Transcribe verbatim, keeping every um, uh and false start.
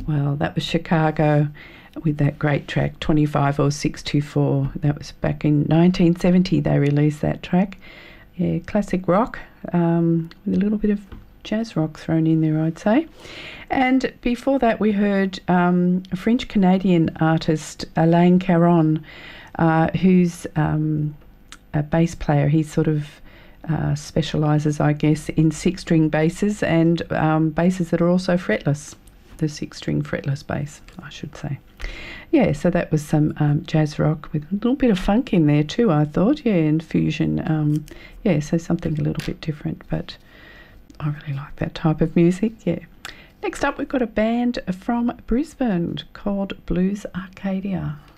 Well, that was Chicago with that great track, twenty-five or six two four. That was back in nineteen seventy they released that track. Yeah, classic rock um, with a little bit of jazz rock thrown in there, I'd say. And before that we heard um, a French-Canadian artist, Alain Caron, uh, who's um, a bass player. He sort of uh, specialises, I guess, in six-string basses and um, basses that are also fretless. The six-string fretless bass, I should say. Yeah, so that was some um, jazz rock with a little bit of funk in there too, I thought. Yeah, and fusion. Um, yeah, so something a little bit different, but I really like that type of music, yeah. Next up, we've got a band from Brisbane called Blues Arcadia.